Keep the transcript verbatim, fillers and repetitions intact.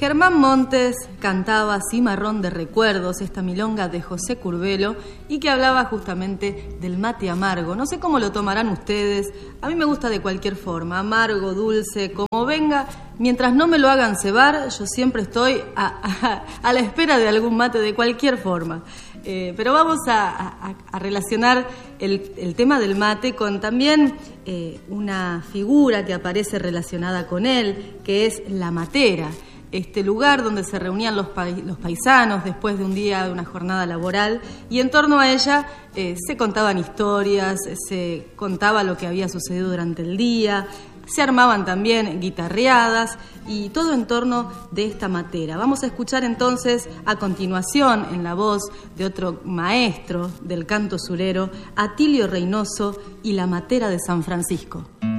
Germán Montes cantaba Cimarrón de Recuerdos, esta milonga de José Curbelo, y que hablaba justamente del mate amargo. No sé cómo lo tomarán ustedes, a mí me gusta de cualquier forma, amargo, dulce, como venga. Mientras no me lo hagan cebar, yo siempre estoy a, a, a la espera de algún mate de cualquier forma. Eh, pero vamos a, a, a relacionar el, el tema del mate con también eh, una figura que aparece relacionada con él, que es la matera. Este lugar donde se reunían los, pa los paisanos después de un día, de una jornada laboral, y en torno a ella eh, se contaban historias, se contaba lo que había sucedido durante el día, se armaban también guitarreadas y todo en torno de esta matera. Vamos a escuchar entonces a continuación, en la voz de otro maestro del canto surero, Atilio Reynoso y la matera de San Francisco.